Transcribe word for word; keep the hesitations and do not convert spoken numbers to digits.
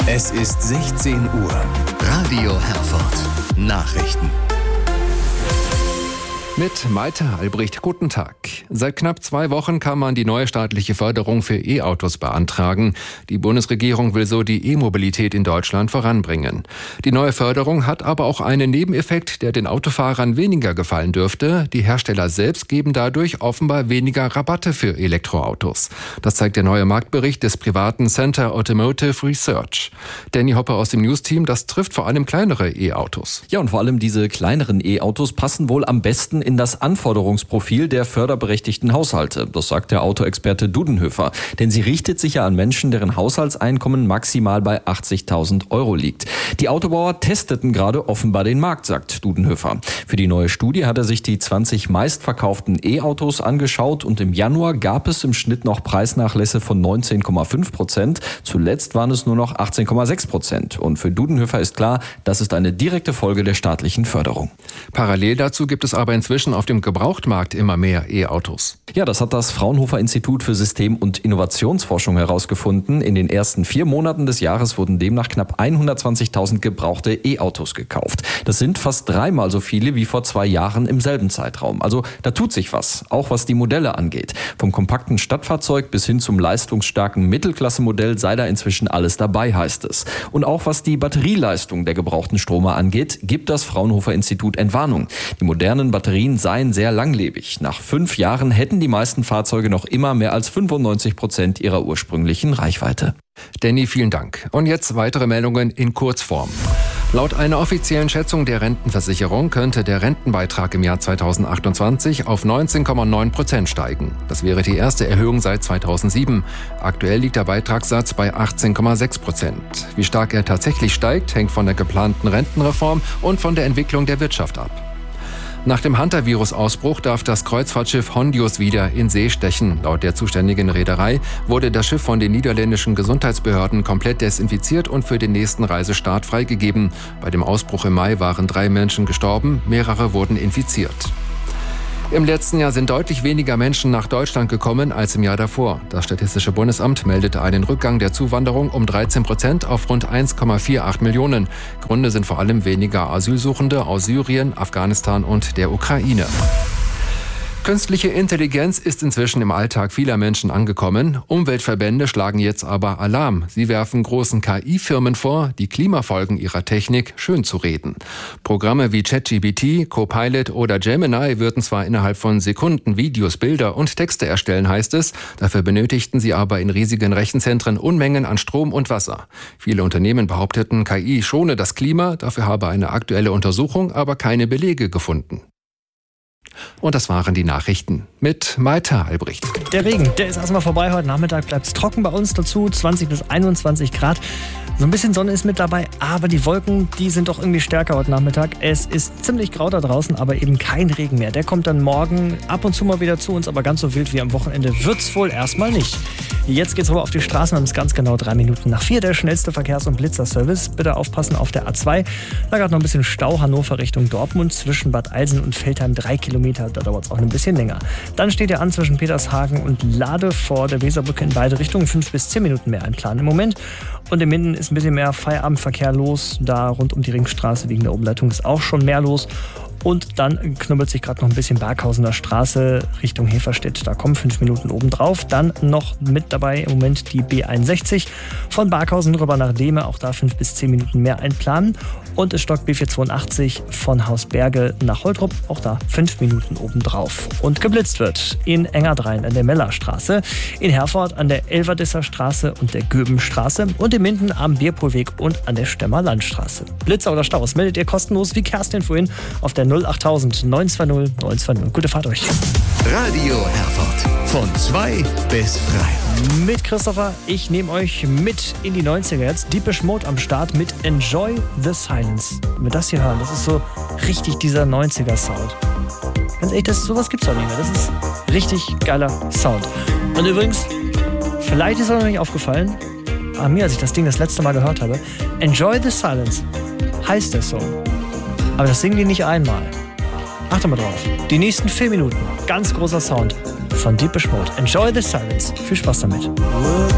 Es ist sechzehn Uhr. Radio Herford. Nachrichten. Mit Malte Albrecht, guten Tag. Seit knapp zwei Wochen kann man die neue staatliche Förderung für E-Autos beantragen. Die Bundesregierung will so die E-Mobilität in Deutschland voranbringen. Die neue Förderung hat aber auch einen Nebeneffekt, der den Autofahrern weniger gefallen dürfte. Die Hersteller selbst geben dadurch offenbar weniger Rabatte für Elektroautos. Das zeigt der neue Marktbericht des privaten Center Automotive Research. Danny Hopper aus dem News-Team, das trifft vor allem kleinere E-Autos. Ja, und vor allem diese kleineren E-Autos passen wohl am besten in das Anforderungsprofil der förderberechtigten Haushalte. Das sagt der Autoexperte Dudenhöfer. Denn sie richtet sich ja an Menschen, deren Haushaltseinkommen maximal bei achtzigtausend Euro liegt. Die Autobauer testeten gerade offenbar den Markt, sagt Dudenhöfer. Für die neue Studie hat er sich die zwanzig meistverkauften E-Autos angeschaut und im Januar gab es im Schnitt noch Preisnachlässe von neunzehn Komma fünf Prozent. Zuletzt waren es nur noch achtzehn Komma sechs Prozent. Und für Dudenhöfer ist klar, das ist eine direkte Folge der staatlichen Förderung. Parallel dazu gibt es aber inzwischen auf dem Gebrauchtmarkt immer mehr E-Autos. Ja, das hat das Fraunhofer Institut für System- und Innovationsforschung herausgefunden. In den ersten vier Monaten des Jahres wurden demnach knapp hundertzwanzigtausend gebrauchte E-Autos gekauft. Das sind fast dreimal so viele wie vor zwei Jahren im selben Zeitraum. Also da tut sich was, auch was die Modelle angeht. Vom kompakten Stadtfahrzeug bis hin zum leistungsstarken Mittelklasse-Modell sei da inzwischen alles dabei, heißt es. Und auch was die Batterieleistung der gebrauchten Stromer angeht, gibt das Fraunhofer Institut Entwarnung. Die modernen Batterien seien sehr langlebig. Nach fünf Jahren hätten die meisten Fahrzeuge noch immer mehr als fünfundneunzig Prozent ihrer ursprünglichen Reichweite. Danny, vielen Dank. Und jetzt weitere Meldungen in Kurzform. Laut einer offiziellen Schätzung der Rentenversicherung könnte der Rentenbeitrag im Jahr zweitausendachtundzwanzig auf neunzehn Komma neun Prozent steigen. Das wäre die erste Erhöhung seit zweitausendsieben. Aktuell liegt der Beitragssatz bei achtzehn Komma sechs Prozent. Wie stark er tatsächlich steigt, hängt von der geplanten Rentenreform und von der Entwicklung der Wirtschaft ab. Nach dem Hantavirus-Ausbruch darf das Kreuzfahrtschiff Hondius wieder in See stechen. Laut der zuständigen Reederei wurde das Schiff von den niederländischen Gesundheitsbehörden komplett desinfiziert und für den nächsten Reisestart freigegeben. Bei dem Ausbruch im Mai waren drei Menschen gestorben, mehrere wurden infiziert. Im letzten Jahr sind deutlich weniger Menschen nach Deutschland gekommen als im Jahr davor. Das Statistische Bundesamt meldete einen Rückgang der Zuwanderung um dreizehn Prozent auf rund eins Komma achtzehn Millionen. Gründe sind vor allem weniger Asylsuchende aus Syrien, Afghanistan und der Ukraine. Künstliche Intelligenz ist inzwischen im Alltag vieler Menschen angekommen. Umweltverbände schlagen jetzt aber Alarm. Sie werfen großen K I-Firmen vor, die Klimafolgen ihrer Technik schönzureden. Programme wie ChatGPT, Copilot oder Gemini würden zwar innerhalb von Sekunden Videos, Bilder und Texte erstellen, heißt es. Dafür benötigten sie aber in riesigen Rechenzentren Unmengen an Strom und Wasser. Viele Unternehmen behaupteten, K I schone das Klima. Dafür habe eine aktuelle Untersuchung aber keine Belege gefunden. Und das waren die Nachrichten mit Malte Albrecht. Der Regen, der ist erstmal vorbei. Heute Nachmittag bleibt es trocken bei uns dazu. zwanzig bis einundzwanzig Grad. So ein bisschen Sonne ist mit dabei, aber die Wolken, die sind doch irgendwie stärker heute Nachmittag. Es ist ziemlich grau da draußen, aber eben kein Regen mehr. Der kommt dann morgen ab und zu mal wieder zu uns, aber ganz so wild wie am Wochenende wird's wohl erstmal nicht. Jetzt geht's aber auf die Straßen, wir haben es ganz genau drei Minuten nach vier. Der schnellste Verkehrs- und Blitzerservice. Bitte aufpassen auf der A zwei. Da gerade noch ein bisschen Stau, Hannover Richtung Dortmund. Zwischen Bad Eilsen und Veltheim drei Kilometer, da dauert es auch ein bisschen länger. Dann steht er an zwischen Petershagen und Lade vor der Weserbrücke in beide Richtungen. Fünf bis zehn Minuten mehr einplanen im Moment. Und in Minden ist ein bisschen mehr Feierabendverkehr los. Da rund um die Ringstraße wegen der Umleitung ist auch schon mehr los. Und dann knubbelt sich gerade noch ein bisschen Berghausener Straße Richtung Heferstedt. Da kommen fünf Minuten obendrauf. Dann noch mit dabei im Moment die B einundsechzig von Berghausen rüber nach Dehme. Auch da fünf bis zehn Minuten mehr einplanen. Und es stockt B vierhundertzweiundachtzig von Hausberge nach Holtrup. Auch da fünf Minuten obendrauf. Und geblitzt wird in Engadrein an der Mellerstraße, in Herford an der Elverdisser Straße und der Göbenstraße und in Minden am Bierpohlweg und an der Stemmer Landstraße. Blitzer oder Staus meldet ihr kostenlos wie Kerstin vorhin auf der null achttausend neun zwei null neun zwei null. Gute Fahrt euch. Radio Herford. Von zwei bis drei. Mit Christopher, ich nehme euch mit in die neunziger jetzt. Deepish Mode am Start mit Enjoy the Silence. Wenn wir das hier hören, das ist so richtig dieser neunziger Sound. Ganz ehrlich, das, sowas gibt's doch nicht mehr. Das ist richtig geiler Sound. Und übrigens, vielleicht ist euch noch nicht aufgefallen, aber mir, als ich das Ding das letzte Mal gehört habe, Enjoy the Silence heißt der Song. Aber das singen die nicht einmal. Achte mal drauf. Die nächsten vier Minuten. Ganz großer Sound von Deepish Mode. Enjoy the Silence. Viel Spaß damit.